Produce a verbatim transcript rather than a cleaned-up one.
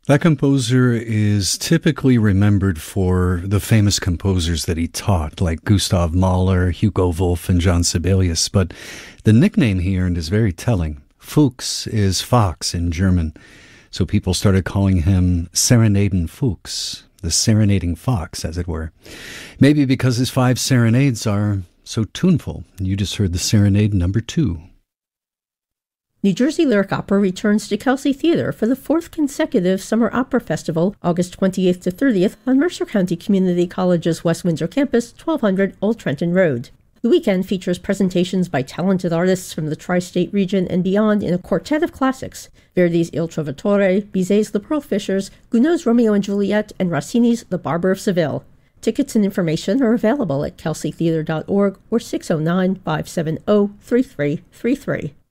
That composer is typically remembered for the famous composers that he taught, like Gustav Mahler, Hugo Wolf, and John Sibelius. But the nickname he earned is very telling. Fuchs is fox in German, so people started calling him Serenaden Fuchs, the serenading fox, as it were. Maybe because his five serenades are so tuneful. You just heard the Serenade number two. New Jersey Lyric Opera returns to Kelsey Theater for the fourth consecutive Summer Opera Festival, August twenty-eighth to thirtieth, on Mercer County Community College's West Windsor campus, twelve hundred Old Trenton Road. The weekend features presentations by talented artists from the tri-state region and beyond in a quartet of classics: Verdi's Il Trovatore, Bizet's The Pearl Fishers, Gounod's Romeo and Juliet, and Rossini's The Barber of Seville. Tickets and information are available at kelsey theater dot org or six oh nine, five seven zero, three three three three.